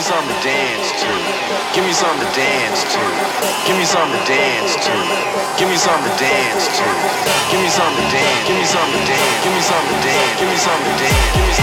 something to dance to. Give me something to dance to. Give me something to dance to. Give me something to dance to. Give me something to dance. Give me something to dance. Give me something to dance. Give me something to dance. Give me something to dance.